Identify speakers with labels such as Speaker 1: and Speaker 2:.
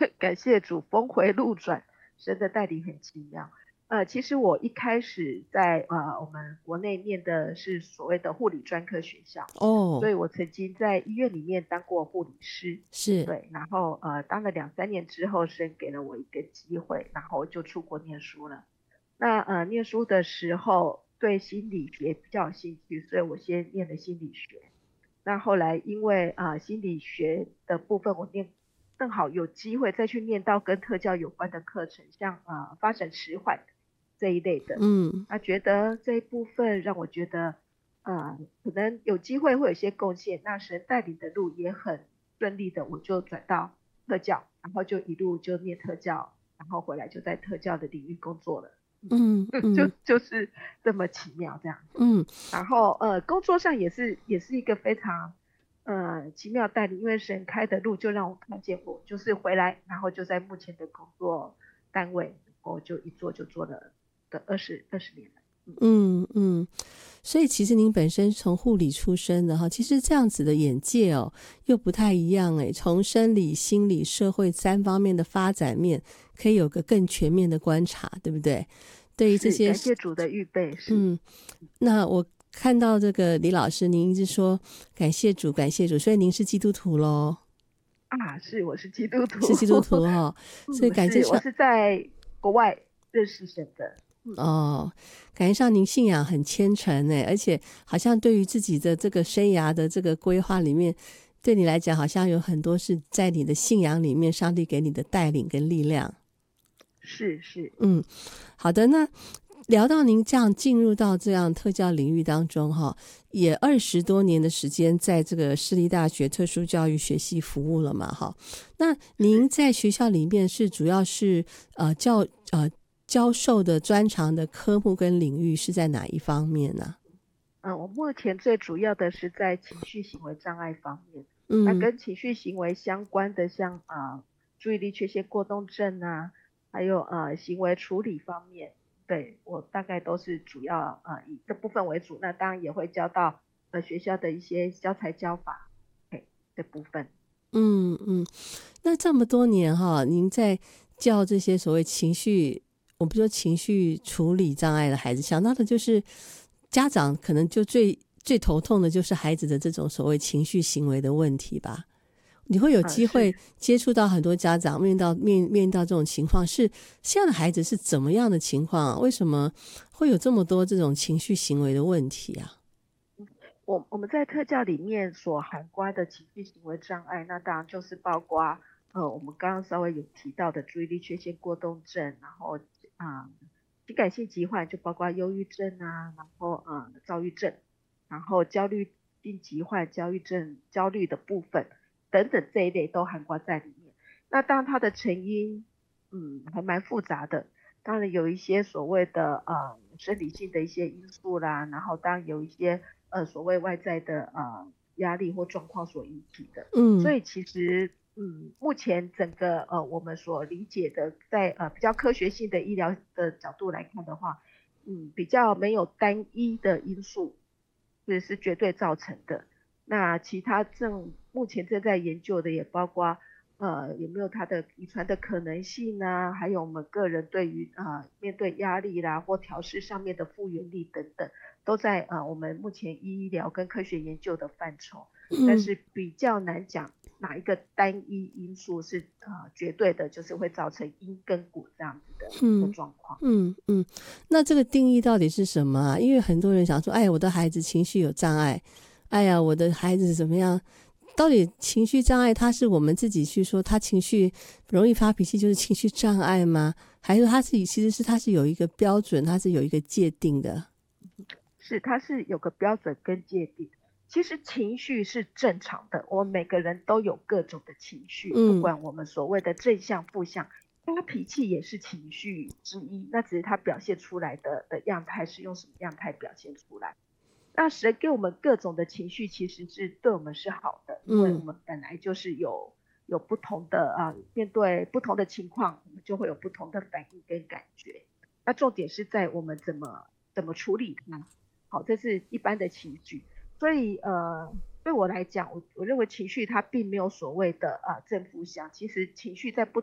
Speaker 1: 感谢主，峰回路转，神的带领很奇妙。其实我一开始在我们国内念的是所谓的护理专科学校，所
Speaker 2: 哦，
Speaker 1: 以我曾经在医院里面当过护理师，
Speaker 2: 是，
Speaker 1: 对，然后当了2、3年之后，神给了我一个机会，然后就出国念书了。那念书的时候对心理学比较有兴趣，所以我先念了心理学。那后来因为心理学的部分我念正好有机会再去念到跟特教有关的课程，像发展迟缓这一类的，
Speaker 2: 嗯
Speaker 1: 那觉得这一部分让我觉得可能有机会会有一些贡献，那神带领的路也很顺利的，我就转到特教，然后就一路就念特教，然后回来就在特教的领域工作了。
Speaker 2: 嗯嗯
Speaker 1: 就是这么奇妙这样子。
Speaker 2: 嗯，
Speaker 1: 然后工作上也是一个非常奇妙带领，因为神开的路就让我看见我就是回来，然后就在目前的工作单位，我就一做就做了的二十年了。
Speaker 2: 嗯嗯，所以其实您本身从护理出身的哈，其实这样子的眼界哦，又不太一样诶，从生理、心理、社会三方面的发展面，可以有个更全面的观察，对不对？对于这
Speaker 1: 是
Speaker 2: 些，
Speaker 1: 感谢主的预备，是
Speaker 2: 嗯，那我看到这个李老师，您一直说感谢主，感谢主，所以您是基督徒咯，
Speaker 1: 是我是基督徒。
Speaker 2: 是基督徒哦，所以感觉上
Speaker 1: 是我是在国外认识神的。
Speaker 2: 哦，感觉上您信仰很虔诚诶，而且好像对于自己的这个生涯的这个规划里面，对你来讲好像有很多是在你的信仰里面，上帝给你的带领跟力量。
Speaker 1: 是。
Speaker 2: 嗯，好的，那聊到您这样进入到这样特教领域当中哈，也20多年的时间在这个市立大学特殊教育学系服务了嘛哈。那您
Speaker 1: 是。
Speaker 2: 在学校里面是主要是教授的专长的科目跟领域是在哪一方面呢？
Speaker 1: 我目前最主要的是在情绪行为障碍方面，那
Speaker 2: 嗯
Speaker 1: 跟情绪行为相关的，像注意力缺陷过动症啊，还有行为处理方面，对我大概都是主要以这部分为主。那当然也会教到学校的一些教材教法，这部分。
Speaker 2: 嗯嗯，那这么多年哈，您在教这些所谓情绪，我不说情绪处理障碍的孩子，想到的就是家长可能就最头痛的就是孩子的这种所谓情绪行为的问题吧。你会有机
Speaker 1: 是。
Speaker 2: 会接触到很多家长面临到这种情况，是现在的孩子是怎么样的情况啊？为什么会有这么多这种情绪行为的问题啊？
Speaker 1: 我们在特教里面所涵盖的情绪行为障碍，那当然就是包括我们刚刚稍微有提到的注意力缺陷过动症，然后情感性疾患就包括忧郁症啊，然后躁郁症，然后焦虑性疾患、焦虑症、焦虑的部分等等这一类都涵盖在里面。那当然它的成因还蛮复杂的，当然有一些所谓的生理性的一些因素啦，然后当然有一些所谓外在的压力或状况所引起的。所
Speaker 2: 嗯
Speaker 1: 以其实目前整个我们所理解的，在比较科学性的医疗的角度来看的话，比较没有单一的因素是绝对造成的。那其他目前正在研究的也包括有没有它的遗传的可能性啊，还有我们个人对于面对压力啦或调试上面的复原力等等，都在我们目前医疗跟科学研究的范畴，但
Speaker 2: 嗯
Speaker 1: 是比较难讲哪一个单一因素是绝对的，就是会造成因跟果这样子的一个
Speaker 2: 嗯
Speaker 1: 状况。
Speaker 2: 嗯，那这个定义到底是什么啊？因为很多人想说，哎，我的孩子情绪有障碍，哎呀，我的孩子怎么样？到底情绪障碍，他是我们自己去说他情绪容易发脾气就是情绪障碍吗？还是说他自己其实他是有一个标准，他是有一个界定的？
Speaker 1: 是，它是有个标准跟界定。其实情绪是正常的，我们每个人都有各种的情绪，不
Speaker 2: 嗯
Speaker 1: 管我们所谓的正向、负向，发脾气也是情绪之一，那只是它表现出来的样态是用什么样态表现出来。那神给我们各种的情绪，其实是对我们是好的，因为我
Speaker 2: 嗯
Speaker 1: 们本来就是有不同的面对不同的情况，我们就会有不同的反应跟感觉。那重点是在我们怎么处理它。好，这是一般的情绪。所以对我来讲，我认为情绪它并没有所谓的正负向，其实情绪在不